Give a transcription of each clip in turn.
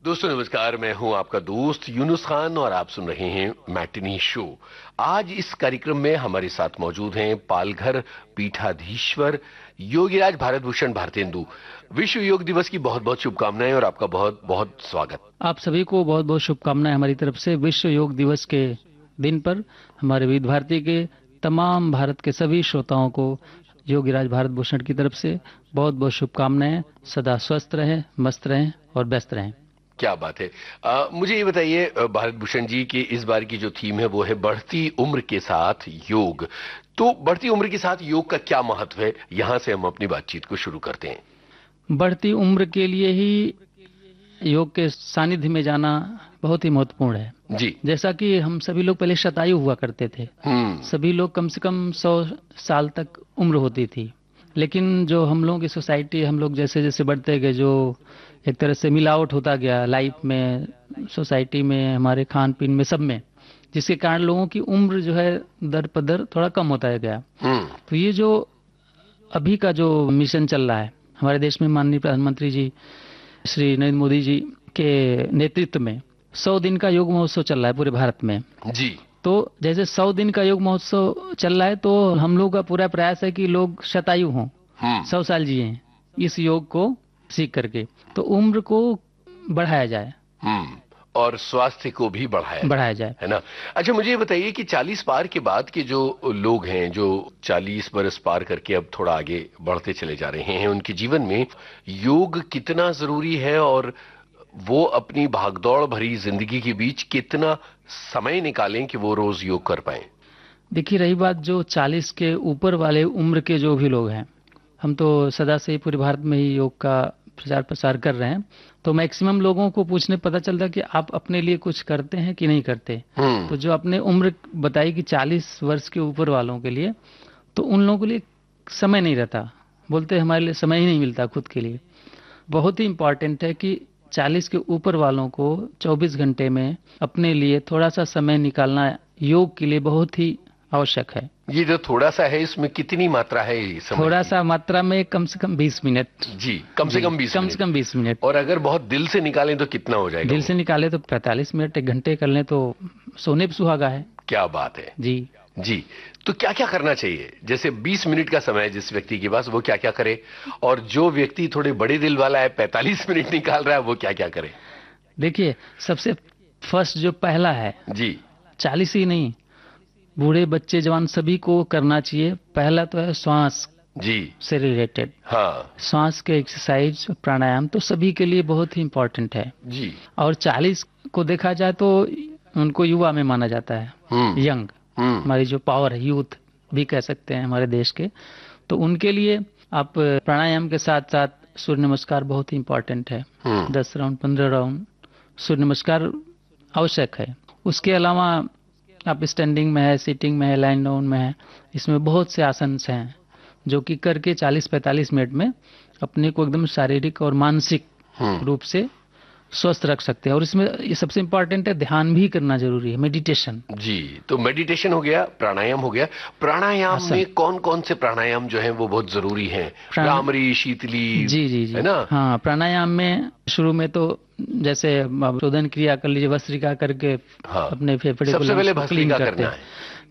दोस्तों नमस्कार, मैं हूं आपका दोस्त यूनुस खान और आप सुन रहे हैं मैटिनी शो। आज इस कार्यक्रम में हमारे साथ मौजूद हैं पालघर पीठाधीश्वर योगीराज भारत भूषण भारतेंदु। विश्व योग दिवस की बहुत बहुत शुभकामनाएं और आपका बहुत बहुत स्वागत। आप सभी को बहुत बहुत शुभकामनाएं हमारी तरफ से। विश्व योग दिवस के दिन पर हमारे विविध भारती के तमाम भारत के सभी श्रोताओं को योगीराज भारत भूषण की तरफ से बहुत बहुत शुभकामनाएं। सदा स्वस्थ रहें, मस्त रहें और व्यस्त रहें। क्या बात है। मुझे ये बताइए भारत भूषण जी कि इस बार की जो थीम है वो है बढ़ती उम्र के साथ योग। तो बढ़ती उम्र के साथ योग का क्या महत्व है, यहाँ से हम अपनी बातचीत को शुरू करते हैं। बढ़ती उम्र के लिए ही योग के सानिध्य में जाना बहुत ही महत्वपूर्ण है जी। जैसा कि हम सभी लोग पहले शतायु हुआ करते थे। सभी लोग कम से कम 100 साल तक उम्र होती थी, लेकिन जो हम लोगों की सोसाइटी, हम लोग जैसे जैसे बढ़ते गए, जो एक तरह से मिलावट होता गया लाइफ में, सोसाइटी में, हमारे खान पीन में, सब में, जिसके कारण लोगों की उम्र जो है दर पर दर थोड़ा कम होता गया। तो ये जो अभी का जो मिशन चल रहा है हमारे देश में, माननीय प्रधानमंत्री जी श्री नरेंद्र मोदी जी के नेतृत्व में 100 दिन का योग महोत्सव चल रहा है पूरे भारत में जी। तो जैसे 100 दिन का योग महोत्सव चल रहा है, तो हम लोग का पूरा प्रयास है कि लोग शतायु हों, 100 साल जिए इस योग को सीख करके, तो उम्र को बढ़ाया जाए और स्वास्थ्य को भी बढ़ाया जाए, है ना। अच्छा, मुझे ये बताइए कि 40 पार के बाद के जो लोग हैं, जो 40 बरस पार करके अब थोड़ा आगे बढ़ते चले जा रहे हैं, उनके जीवन में योग कितना जरूरी है और वो अपनी भागदौड़ भरी जिंदगी के बीच कितना समय निकालें कि वो रोज योग कर पाएं। देखिए, रही बात जो 40 के ऊपर वाले उम्र के जो भी लोग हैं, हम तो सदा से ही पूरे भारत में ही योग का प्रचार प्रसार कर रहे हैं, तो मैक्सिमम लोगों को पूछने पता चलता है कि आप अपने लिए कुछ करते हैं कि नहीं करते। तो जो आपने उम्र बताई कि 40 वर्ष के ऊपर वालों के लिए, तो उन लोगों के लिए समय नहीं रहता, बोलते हमारे लिए समय ही नहीं मिलता खुद के लिए। बहुत ही इम्पोर्टेंट है कि 40 के ऊपर वालों को 24 घंटे में अपने लिए थोड़ा सा समय निकालना योग के लिए बहुत ही आवश्यक है। ये जो थोड़ा सा है, इसमें कितनी मात्रा है समय? थोड़ा सा मात्रा में कम से कम 20 मिनट। जी, कम से कम 20 मिनट। और अगर बहुत दिल से निकालें तो कितना हो जाएगा? दिल से निकाले तो 45 मिनट, 1 घंटे कर लें तो सोने पे सुहागा है। क्या बात है जी जी। तो क्या क्या करना चाहिए? जैसे 20 मिनट का समय है जिस व्यक्ति के पास, वो क्या क्या करे, और जो व्यक्ति थोड़े बड़े दिल वाला है 45 मिनट निकाल रहा है, वो क्या क्या करे? देखिए, सबसे फर्स्ट जो पहला है जी, 40 ही नहीं, बूढ़े बच्चे जवान सभी को करना चाहिए। पहला तो है श्वास जी से रिलेटेड। हाँ श्वास के एक्सरसाइज, प्राणायाम तो सभी के लिए बहुत ही इम्पोर्टेंट है जी। और 40 को देखा जाए तो उनको युवा में माना जाता है, यंग। हमारी जो पावर है, यूथ भी कह सकते हैं हमारे देश के, तो उनके लिए आप प्राणायाम के साथ साथ सूर्य नमस्कार बहुत ही इम्पोर्टेंट है। 10 राउंड 15 राउंड सूर्य नमस्कार आवश्यक है। उसके अलावा आप स्टैंडिंग में है, सिटिंग में है, लाइन डाउन में है, इसमें बहुत से आसन हैं जो कि करके 40-45 मिनट में अपने को एकदम शारीरिक और मानसिक रूप से स्वस्थ रख सकते हैं। और इसमें ये सबसे इम्पोर्टेंट है, ध्यान भी करना जरूरी है, मेडिटेशन। जी, तो मेडिटेशन हो गया, प्राणायाम हो गया। प्राणायाम में कौन कौन से प्राणायाम जो हैं वो बहुत जरूरी हैं? भ्रामरी, शीतली, जी जी जी, है ना। हाँ, प्राणायाम में शुरू में तो जैसे शोधन क्रिया कर लीजिए, भस्त्रिका करके अपने फेफड़े को सबसे पहले भस्त्रिका करते हैं,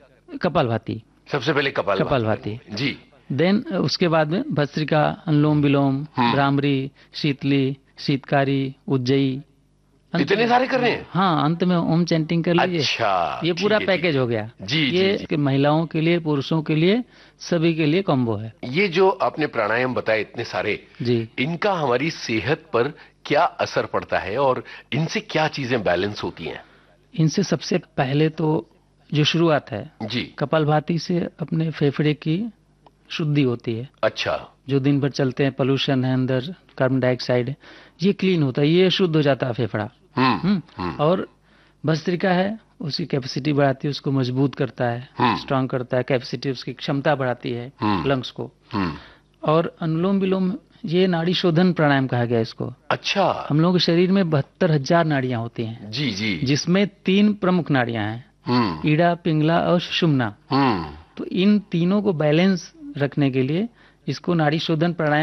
कपालभाति सबसे पहले, कपालभाति जी। देन उसके बाद में भस्त्रिका, अनुलोम विलोम, भ्रामरी, शीतली, शीतकारी, उज्जयी, इतने सारे कर रहे हैं? हाँ, अंत में ओम चैंटिंग कर लीजिए। अच्छा, ये पूरा पैकेज हो गया जी। ये जी, महिलाओं के लिए, पुरुषों के लिए, सभी के लिए कॉम्बो है। ये जो आपने प्राणायाम बताए इतने सारे जी, इनका हमारी सेहत पर क्या असर पड़ता है और इनसे क्या चीजें बैलेंस होती हैं? इनसे सबसे पहले तो जो शुरुआत है जी, कपालभाति से अपने फेफड़े की शुद्धि होती है। अच्छा। जो दिन भर चलते हैं, पोल्यूशन है अंदर, कार्बन डाइऑक्साइड है, ये क्लीन होता है, ये शुद्ध हो जाता है फेफड़ा। और भस्त्रिका है, उसकी कैपेसिटी बढ़ाती है, उसको मजबूत करता है, स्ट्रांग करता है, कैपेसिटी, उसकी क्षमता बढ़ाती है लंग्स को। और अनुलोम विलोम, ये नाड़ी शोधन प्राणायाम कहा गया इसको। अच्छा। हम लोगों के शरीर में 72,000 नाड़ियां होती हैं। जी जी। जिसमें 3 प्रमुख नाड़ियां हैं, ईड़ा, पिंगला और सुषुम्ना। तो इन तीनों को बैलेंस रखने के लिए इसको नाड़ी शोधन प्राणायाम